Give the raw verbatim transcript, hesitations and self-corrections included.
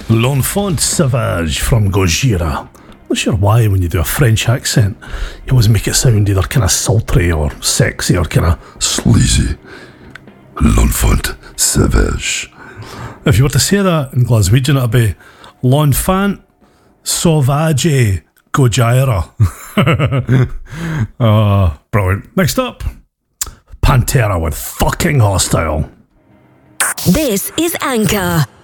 L'Enfant Sauvage from Gojira. Not sure why when you do a French accent, you always make it sound either kind of sultry or sexy or kind of sleazy. L'Enfant Sauvage. If you were to say that in Glaswegian, it'd be L'Enfant Sauvage Gojira. Oh, brilliant. Next up, Pantera with Fucking Hostile. This is Anchor.